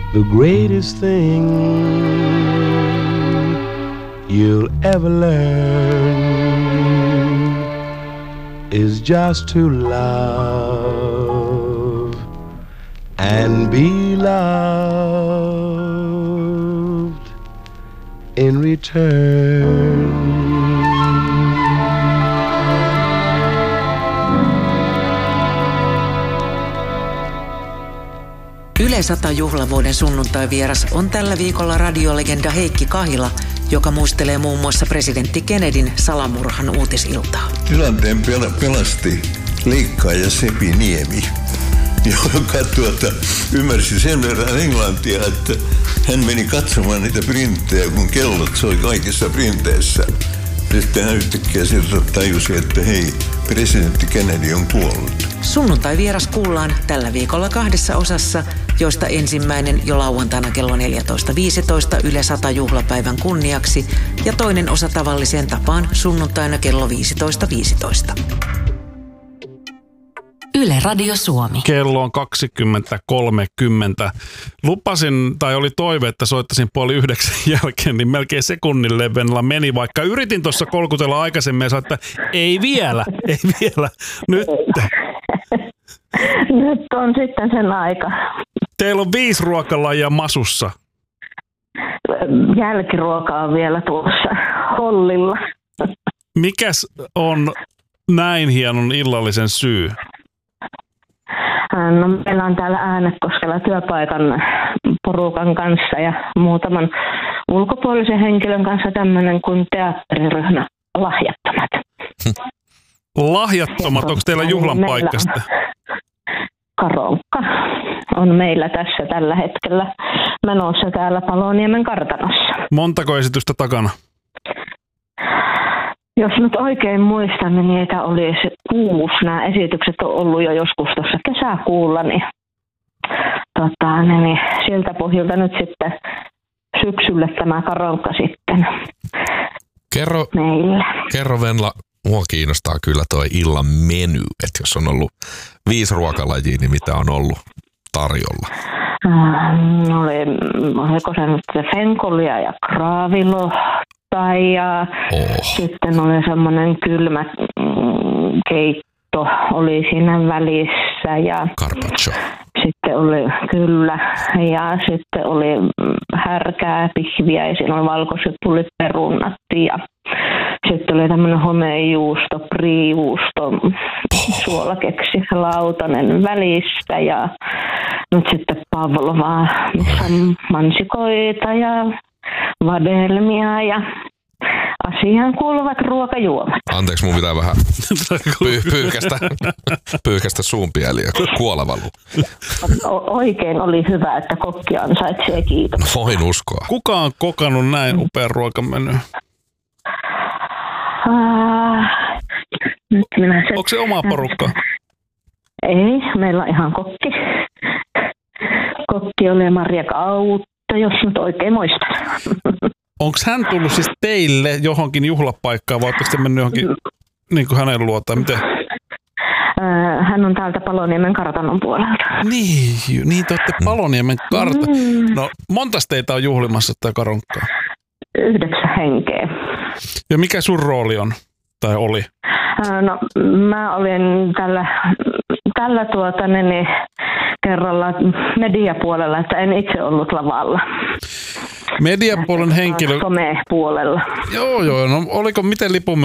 The greatest thing you'll ever learn is just to love and be loved in return. Yle 100 juhlavuoden sunnuntai-vieras on tällä viikolla radiolegenda Heikki Kahila, joka muistelee muun muassa presidentti Kennedyn salamurhan uutisiltaa. Tilanteen pelasti leikkaaja Sepi Niemi, joka ymmärsi sen verran englantia, että hän meni katsomaan niitä printtejä, kun kellot soi kaikissa printeissä. Sitten hän yhtäkkiä sieltä tajusi, että hei, presidentti Kennedy on kuollut. Sunnuntai-vieras kuullaan tällä viikolla 2 osassa, joista ensimmäinen jo lauantaina kello 14.15 Yle 100 juhlapäivän kunniaksi ja toinen osa tavalliseen tapaan sunnuntaina kello 15.15. Yle Radio Suomi. Kello on 20.30. Lupasin, tai oli toive, että soittaisin 8:30 jälkeen, niin melkein sekunnin levenla meni, vaikka yritin tuossa kolkutella aikaisemmin ja sanoa, että ei vielä. Nyt. Nyt on sitten sen aika. Teillä on 5 ruokalajia masussa. Jälkiruoka on vielä tuossa hollilla. Mikäs on näin hienon illallisen syy? No, meillä on täällä Äänekoskella työpaikan porukan kanssa ja muutaman ulkopuolisen henkilön kanssa tämmöinen kuin teatteriryhmä Lahjattomat. Lahjattomat, onko teillä juhlan paikka sitten? Karonkka on meillä tässä tällä hetkellä menossa täällä Paloniemen kartanossa. Montako esitystä takana? Jos nyt oikein muistan, niin niitä olisi 6. Nämä esitykset on ollut jo joskus tuossa kesäkuulla, niin siltä pohjalta nyt sitten syksylle tämä karonkka sitten meillä. Kerro Venla, mua kiinnostaa kyllä toi illan meny, että jos on ollut 5 ruokalajia, niin mitä on ollut tarjolla? Oliko se nyt se fenkolia ja kraavilohta ja sitten oli semmoinen kylmä keitto oli siinä välissä ja carpaccio. Sitten oli kyllä ja sitten oli härkää, pihviä ja siinä oli valkosipulit, perunat ja sitten oli tämmöinen homejuusto, priijuusto, suolakeksi, lautanen välistä ja nyt sitten pavlovaa, missä on mansikoita ja vadelmia ja asiaan kuuluvat ruokajuomat. Anteeksi, mun pitää vähän pyyhkästä suunpieliä, kuola valuu. Oikein oli hyvä, että kokki ansaitsee kiitos. Voin uskoa. Kuka on kokannut näin upean ruokamenyn? Onko se oma porukka? Ei, meillä on ihan kokki. Kokki oli Maria Kautta, jos nyt oikein muistan. Onko hän tullut siis teille johonkin juhlapaikkaan, vai oletteko te mennyt johonkin niin kuin hänen luotaan? Miten? Hän on täältä Paloniemen kartanon puolelta. Niin te olette Paloniemen karta. No, montas teitä on juhlimassa tätä karonkkaa? 9 henkeä. Ja mikä sun rooli on, tai oli? No, mä olin tällä kerralla mediapuolella, että en itse ollut lavalla. Mediapuolen henkilö? Some-puolella. Joo, no oliko, miten lipunmyynti